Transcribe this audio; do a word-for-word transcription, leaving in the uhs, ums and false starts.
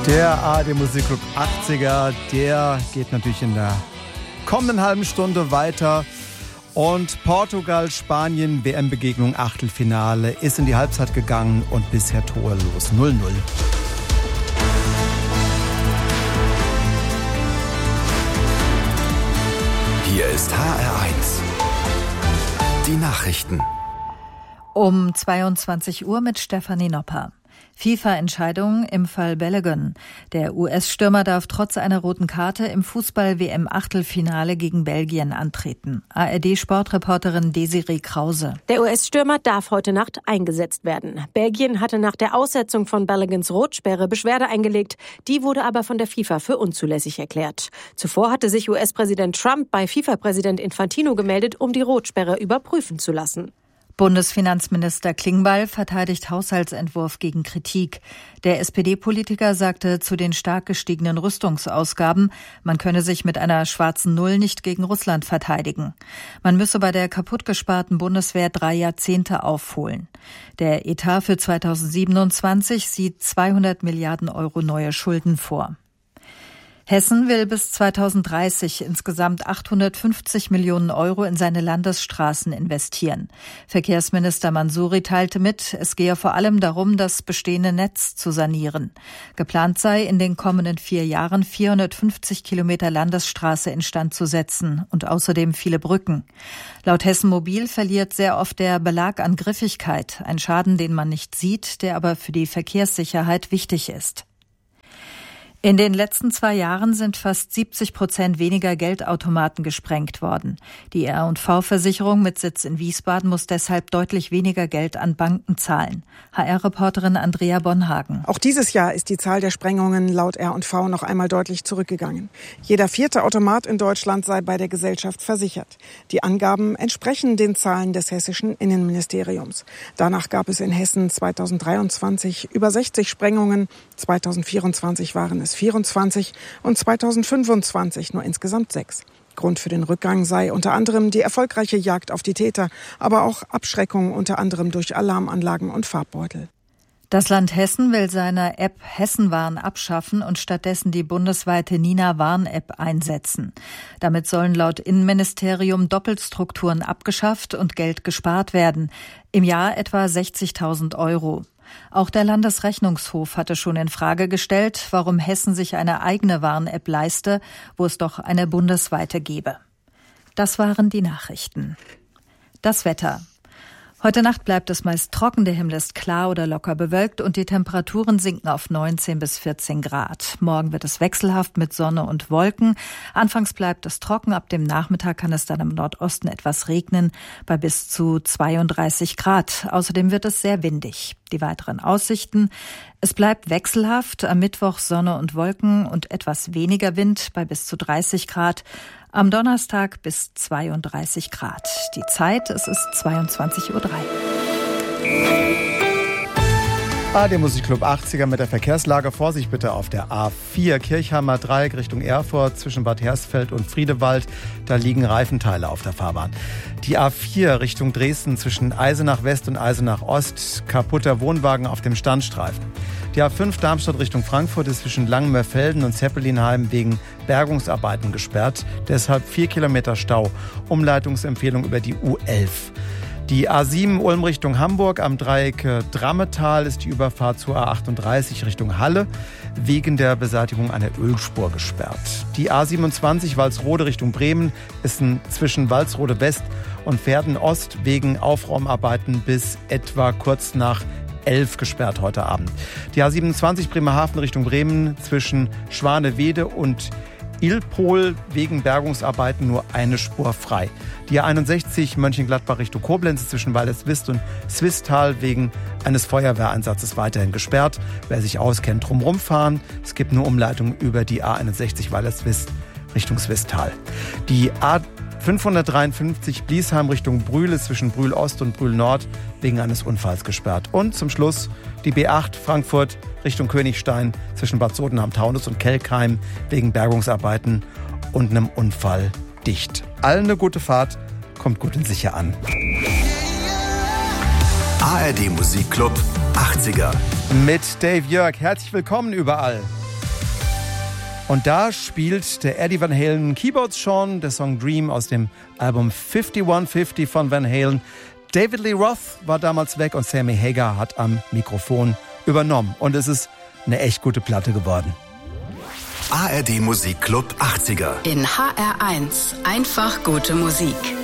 Der A R D Musikclub achtziger, der geht natürlich in der kommenden halben Stunde weiter. Und Portugal, Spanien, W M-Begegnung, Achtelfinale, ist in die Halbzeit gegangen und bisher torlos null null. Hier ist H R eins. Die Nachrichten. Um zweiundzwanzig Uhr mit Stefanie Nopper. FIFA-Entscheidung im Fall Balogun. Der U S-Stürmer darf trotz einer roten Karte im Fußball-W M-Achtelfinale gegen Belgien antreten. A R D-Sportreporterin Desiree Krause. Der U S-Stürmer darf heute Nacht eingesetzt werden. Belgien hatte nach der Aussetzung von Baloguns Rotsperre Beschwerde eingelegt. Die wurde aber von der FIFA für unzulässig erklärt. Zuvor hatte sich U S-Präsident Trump bei FIFA-Präsident Infantino gemeldet, um die Rotsperre überprüfen zu lassen. Bundesfinanzminister Klingbeil verteidigt Haushaltsentwurf gegen Kritik. Der S P D-Politiker sagte zu den stark gestiegenen Rüstungsausgaben, man könne sich mit einer schwarzen Null nicht gegen Russland verteidigen. Man müsse bei der kaputtgesparten Bundeswehr drei Jahrzehnte aufholen. Der Etat für zweitausendsiebenundzwanzig sieht zweihundert Milliarden Euro neue Schulden vor. Hessen will bis zweitausenddreißig insgesamt achthundertfünfzig Millionen Euro in seine Landesstraßen investieren. Verkehrsminister Mansouri teilte mit, es gehe vor allem darum, das bestehende Netz zu sanieren. Geplant sei, in den kommenden vier Jahren vierhundertfünfzig Kilometer Landesstraße instand zu setzen und außerdem viele Brücken. Laut Hessen Mobil verliert sehr oft der Belag an Griffigkeit, ein Schaden, den man nicht sieht, der aber für die Verkehrssicherheit wichtig ist. In den letzten zwei Jahren sind fast siebzig Prozent weniger Geldautomaten gesprengt worden. Die R und V-Versicherung mit Sitz in Wiesbaden muss deshalb deutlich weniger Geld an Banken zahlen. H R-Reporterin Andrea Bonhagen. Auch dieses Jahr ist die Zahl der Sprengungen laut R und V noch einmal deutlich zurückgegangen. Jeder vierte Automat in Deutschland sei bei der Gesellschaft versichert. Die Angaben entsprechen den Zahlen des hessischen Innenministeriums. Danach gab es in Hessen zweitausenddreiundzwanzig über sechzig Sprengungen, zweitausendvierundzwanzig waren es vierundzwanzig und zweitausendfünfundzwanzig nur insgesamt sechs. Grund für den Rückgang sei unter anderem die erfolgreiche Jagd auf die Täter, aber auch Abschreckung unter anderem durch Alarmanlagen und Farbbeutel. Das Land Hessen will seine App Hessenwarn abschaffen und stattdessen die bundesweite Nina-Warn-App einsetzen. Damit sollen laut Innenministerium Doppelstrukturen abgeschafft und Geld gespart werden. Im Jahr etwa sechzigtausend Euro. Auch der Landesrechnungshof hatte schon in Frage gestellt, warum Hessen sich eine eigene Warn-App leiste, wo es doch eine bundesweite gäbe. Das waren die Nachrichten. Das Wetter. Heute Nacht bleibt es meist trocken, der Himmel ist klar oder locker bewölkt und die Temperaturen sinken auf neunzehn bis vierzehn Grad. Morgen wird es wechselhaft mit Sonne und Wolken. Anfangs bleibt es trocken, ab dem Nachmittag kann es dann im Nordosten etwas regnen, bei bis zu zweiunddreißig Grad. Außerdem wird es sehr windig. Die weiteren Aussichten: Es bleibt wechselhaft, am Mittwoch Sonne und Wolken und etwas weniger Wind bei bis zu dreißig Grad. Am Donnerstag bis zweiunddreißig Grad. Die Zeit, es ist zweiundzwanzig Uhr drei. A R D Musikclub achtziger mit der Verkehrslage. Vorsicht bitte auf der A vier Kirchheimer Dreieck Richtung Erfurt zwischen Bad Hersfeld und Friedewald. Da liegen Reifenteile auf der Fahrbahn. Die A vier Richtung Dresden zwischen Eisenach West und Eisenach Ost. Kaputter Wohnwagen auf dem Standstreifen. Die A fünf Darmstadt Richtung Frankfurt ist zwischen Langenmörfelden und Zeppelinheim wegen Bergungsarbeiten gesperrt. Deshalb vier Kilometer Stau. Umleitungsempfehlung über die U elf. Die A sieben Ulm Richtung Hamburg am Dreieck Drammetal ist die Überfahrt zur A achtunddreißig Richtung Halle wegen der Beseitigung einer Ölspur gesperrt. Die A siebenundzwanzig Walsrode Richtung Bremen ist zwischen Walsrode West und Verden Ost wegen Aufräumarbeiten bis etwa kurz nach elf gesperrt heute Abend. Die A siebenundzwanzig Bremerhaven Richtung Bremen zwischen Schwanewede und Ilpol wegen Bergungsarbeiten nur eine Spur frei. Die A einundsechzig Mönchengladbach Richtung Koblenz zwischen Walderswist und Swisttal wegen eines Feuerwehreinsatzes weiterhin gesperrt. Wer sich auskennt, drumherum fahren. Es gibt nur Umleitungen über die A einundsechzig Walderswist Richtung Swisttal. Die A fünfhundertdreiundfünfzig Bliesheim Richtung Brühl ist zwischen Brühl Ost und Brühl Nord wegen eines Unfalls gesperrt. Und zum Schluss die B acht Frankfurt Richtung Königstein zwischen Bad Sodenham-Taunus und Kelkheim wegen Bergungsarbeiten und einem Unfall dicht. Allen eine gute Fahrt, kommt gut und sicher an. A R D Musikclub achtziger mit Dave Jörg. Herzlich willkommen überall. Und da spielt der Eddie Van Halen Keyboards schon, der Song Dream aus dem Album fifty one fifty von Van Halen. David Lee Roth war damals weg und Sammy Hagar hat am Mikrofon übernommen. Und es ist eine echt gute Platte geworden. A R D Musikclub achtziger. In H R eins. Einfach gute Musik.